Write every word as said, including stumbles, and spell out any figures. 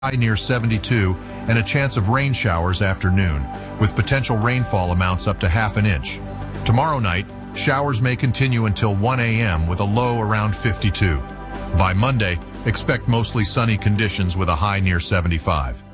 high near seventy-two, and a chance of rain showers after noon, with potential rainfall amounts up to half an inch. Tomorrow night, showers may continue until one A M with a low around fifty-two. By Monday, expect mostly sunny conditions with a high near seventy-five.